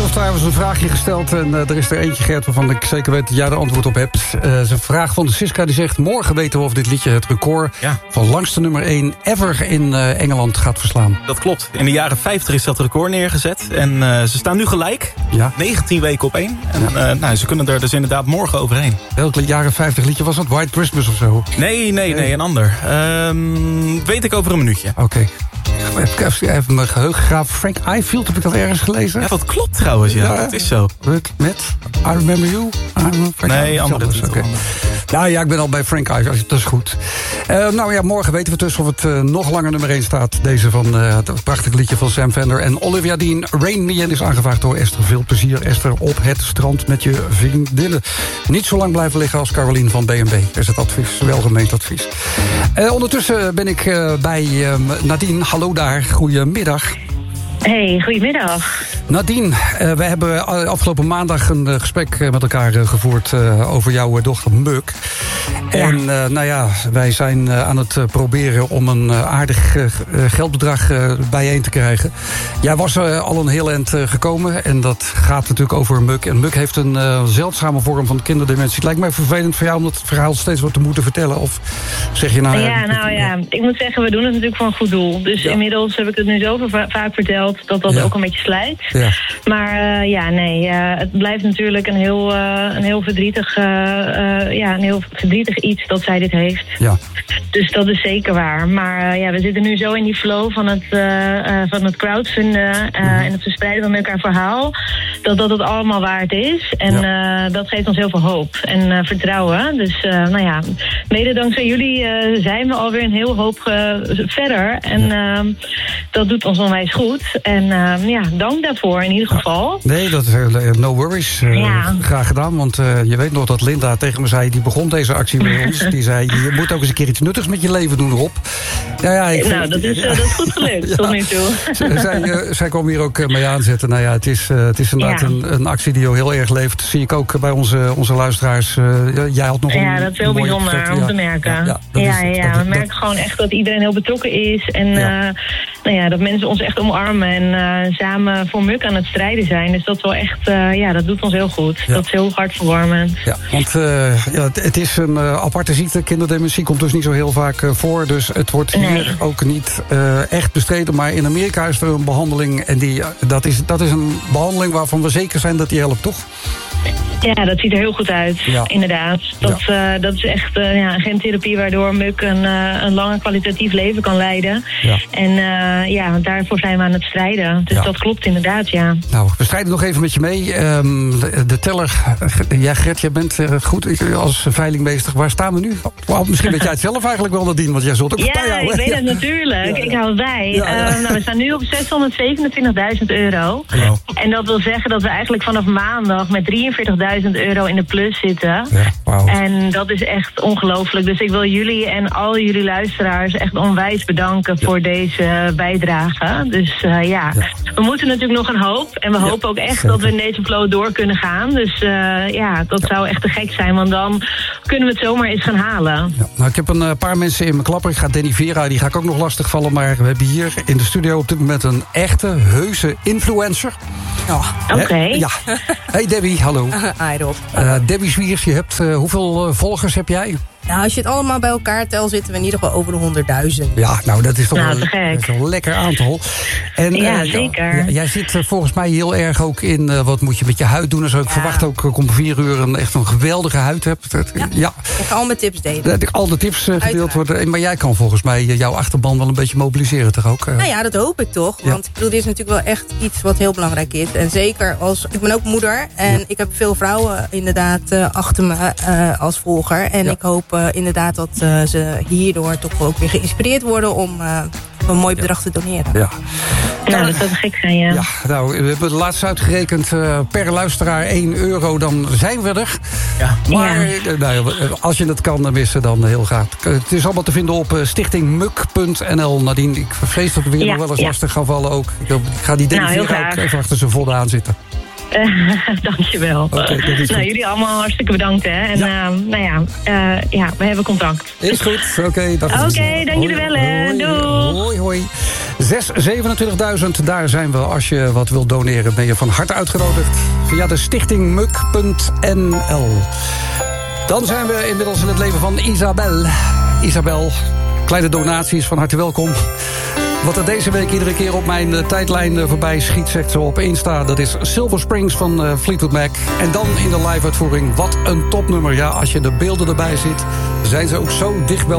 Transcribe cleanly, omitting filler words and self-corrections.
of Time was een vraagje gesteld. En er is er eentje, Gert, waarvan ik zeker weet dat jij er antwoord op hebt. Het is een vraag van de Siska die zegt... morgen weten we of dit liedje het record van langste nummer 1 ever in Engeland gaat verslaan. Dat klopt. In de jaren 50 is dat record neergezet. En ze staan nu gelijk. Ja. 19 weken op 1. En ze kunnen er dus inderdaad morgen overheen. Welk jaren 50 liedje was dat? White Christmas of zo? Nee, een ander. Weet ik over een minuutje. Oké. Even mijn geheugen graven. Frank Ifield, heb ik dat ergens gelezen? Ja, dat klopt trouwens, ja. Dat is zo. Met I Remember You? Nee, andere titel. Okay. Ja, ik ben al bij Frank Ifield, dat is goed. Morgen weten we dus of het nog langer nummer 1 staat. Deze van het prachtige liedje van Sam Fender en Olivia Dean. Rain Me In is aangevraagd door Esther. Veel plezier, Esther, op het strand met je vriendinnen. Niet zo lang blijven liggen als Caroline van B&B. Is het advies, welgemeend advies. Ondertussen ben ik bij Nadine. Hallo daar, goedemiddag. Hey, goedemiddag. Nadine, we hebben afgelopen maandag een gesprek met elkaar gevoerd over jouw dochter Muk. En wij zijn aan het proberen om een aardig geldbedrag bijeen te krijgen. Jij was al een heel eind gekomen en dat gaat natuurlijk over Muk. En Muk heeft een zeldzame vorm van kinderdementie. Het lijkt mij vervelend voor jou om dat verhaal steeds wat te moeten vertellen. Of zeg je ik moet zeggen, we doen het natuurlijk voor een goed doel. Dus inmiddels heb ik het nu zo vaak verteld dat ook een beetje slijt. Ja. Maar het blijft natuurlijk een heel verdrietig iets dat zij dit heeft. Ja. Dus dat is zeker waar. Maar we zitten nu zo in die flow van het crowdfunden en het verspreiden van elkaar verhaal, dat het allemaal waard is. En dat geeft ons heel veel hoop en vertrouwen. Dus mede dankzij jullie zijn we alweer een heel hoop verder. En dat doet ons onwijs goed. En dank daarvoor in ieder geval. Nee, dat is no worries. Graag gedaan, want je weet nog dat Linda tegen me zei, die begon deze actie bij ons. Die zei, je moet ook eens een keer iets nuttigs met je leven doen, Rob. Dat is goed gelukt tot nu toe. Zij kwam hier ook mee aanzetten. Het is inderdaad een actie die heel erg leeft. Dat zie ik ook bij onze luisteraars. Jij had nog een dat is heel bijzonder om te merken. We merken gewoon echt dat iedereen heel betrokken is. En dat mensen ons echt omarmen en samen voor Muk aan het strijden zijn. Dus dat is wel echt, dat doet ons heel goed. Ja. Dat is heel hartverwarmend. Ja, want het is een aparte ziekte. Kinderdementie komt dus niet zo heel vaak voor. Dus het wordt hier ook niet echt bestreden. Maar in Amerika is er een behandeling. En dat is een behandeling waarvan we zeker zijn dat die helpt, toch? Ja, dat ziet er heel goed uit, inderdaad. Dat is echt een gentherapie waardoor Muk een langer kwalitatief leven kan leiden. Ja. En daarvoor zijn we aan het strijden. Dus dat klopt inderdaad, ja. Nou, we strijden nog even met je mee. De teller, Gert, jij bent goed als veilingmeester. Waar staan we nu? Misschien weet jij het zelf eigenlijk wel, Nadine, want jij zult ook bijhouden. Ja, ik weet het natuurlijk. Ik hou het bij. We staan nu op €627.000. Ja. En dat wil zeggen dat we eigenlijk vanaf maandag met €43.000 in de plus zitten. Ja, wow. En dat is echt ongelooflijk. Dus ik wil jullie en al jullie luisteraars echt onwijs bedanken voor deze bijdrage. Dus we moeten natuurlijk nog een hoop. En we hopen ook echt dat we in deze flow door kunnen gaan. Dus dat zou echt te gek zijn. Want dan kunnen we het zomaar eens gaan halen. Ja, nou, ik heb een paar mensen in mijn klapper. Ik ga Danny Vera, die ga ik ook nog lastigvallen. Maar we hebben hier in de studio op dit moment een echte, heuse influencer. Oké. Ja. Hey Debbie, hallo. Hi Rob. Debbie Zwiers, je hebt, hoeveel volgers heb jij? Nou, als je het allemaal bij elkaar telt, zitten we in ieder geval over de 100.000. Ja, nou, dat is toch een lekker aantal. En, zeker. Jij zit volgens mij heel erg ook in wat moet je met je huid doen. Dus ik verwacht ook om 4 uur echt een geweldige huid hebt. Ik ga al mijn tips delen. Dat al de tips gedeeld worden. Maar jij kan volgens mij jouw achterban wel een beetje mobiliseren, toch ook? Nou ja, dat hoop ik toch. Want ik bedoel, dit is natuurlijk wel echt iets wat heel belangrijk is. En zeker ik ben ook moeder. En ik heb veel vrouwen inderdaad achter me als volger. En ik hoop inderdaad dat ze hierdoor toch ook weer geïnspireerd worden om een mooi bedrag te doneren. Ja. Nou, dat zou gek zijn, ja. Nou, we hebben het laatst uitgerekend per luisteraar €1, dan zijn we er. Ja. Maar als je het kan missen, dan heel graag. Het is allemaal te vinden op stichtingmuk.nl. Nadine, ik vrees dat we weer nog wel eens lastig gaan vallen ook. Ik ga die Danny Vera ook even achter zijn volle aan zitten. Dankjewel. Jullie allemaal hartstikke bedankt, hè. En we hebben contact. Is goed. Oké, dank jullie wel, hè. Doei. Hoi. 27.000, daar zijn we. Als je wat wilt doneren, ben je van harte uitgenodigd. Via de stichting muk.nl. Dan zijn we inmiddels in het leven van Isabel. Isabel, kleine donaties, van harte welkom. Wat er deze week iedere keer op mijn tijdlijn voorbij schiet, zegt ze op Insta, dat is Silver Springs van Fleetwood Mac. En dan in de live-uitvoering, wat een topnummer. Ja, als je de beelden erbij ziet, zijn ze ook zo dicht bij